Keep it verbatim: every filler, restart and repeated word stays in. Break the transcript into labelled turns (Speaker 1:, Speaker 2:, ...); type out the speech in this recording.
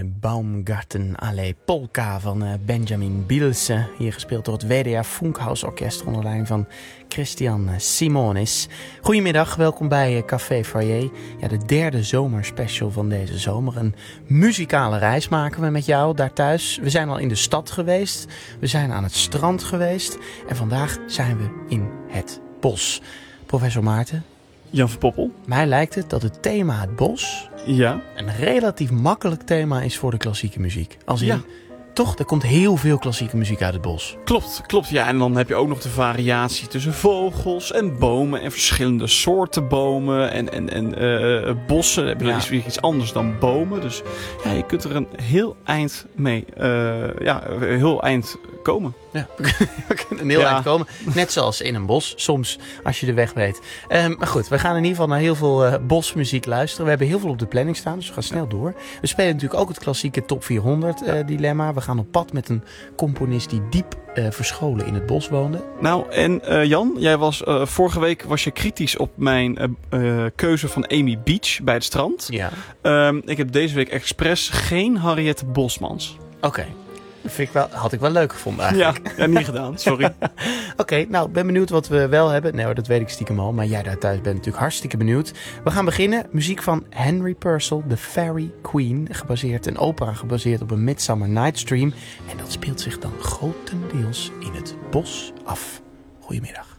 Speaker 1: de Baumgartenallee Polka van uh, Benjamin Bielse. Hier gespeeld door het W D R Funkhaus Orkest onder leiding van Christian Simonis. Goedemiddag, welkom bij uh, Café Foyer. Ja, de derde zomerspecial van deze zomer. Een muzikale reis maken we met jou daar thuis. We zijn al in de stad geweest. We zijn aan het strand geweest. En vandaag zijn we in het bos. Professor Maarten.
Speaker 2: Jan van Poppel.
Speaker 1: Mij lijkt het dat het thema het bos
Speaker 2: Ja.
Speaker 1: een relatief makkelijk thema is voor de klassieke muziek. Als in,
Speaker 2: Ja.
Speaker 1: Toch, er komt heel veel klassieke muziek uit het bos.
Speaker 2: Klopt, klopt. Ja, en dan heb je ook nog de variatie tussen vogels en bomen en verschillende soorten bomen en, en, en uh, bossen. Dat
Speaker 1: Ja.
Speaker 2: is weer iets anders dan bomen. Dus ja, je kunt er een heel eind mee, uh, ja, een heel eind komen.
Speaker 1: Ja, we kunnen een heel
Speaker 2: Ja.
Speaker 1: eind komen. Net zoals in een bos, soms, als je de weg weet. Um, maar goed, we gaan in ieder geval naar heel veel uh, bosmuziek luisteren. We hebben heel veel op de planning staan, dus we gaan snel door. We spelen natuurlijk ook het klassieke top vierhonderd uh, dilemma. We gaan op pad met een componist die diep uh, verscholen in het bos woonde.
Speaker 2: Nou, en uh, Jan, jij was uh, vorige week was je kritisch op mijn uh, uh, keuze van Amy Beach bij het strand.
Speaker 1: Ja.
Speaker 2: Um, ik heb deze week expres geen Harriet Bosmans.
Speaker 1: Oké. Okay. Dat vind ik wel, had ik wel leuk gevonden eigenlijk.
Speaker 2: Ja, ja niet gedaan, sorry.
Speaker 1: Oké, okay, nou, ik ben benieuwd wat we wel hebben. Nee hoor, dat weet ik stiekem al. Maar jij daar thuis bent natuurlijk hartstikke benieuwd. We gaan beginnen. Muziek van Henry Purcell, The Fairy Queen. Gebaseerd, een opera gebaseerd op een Midsummer Night's Dream. En dat speelt zich dan grotendeels in het bos af. Goedemiddag.